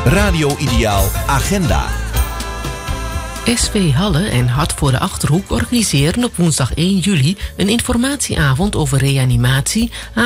Radio Ideaal Agenda. SV Halle en Hart voor de Achterhoek organiseren op woensdag 1 juli een informatieavond over reanimatie,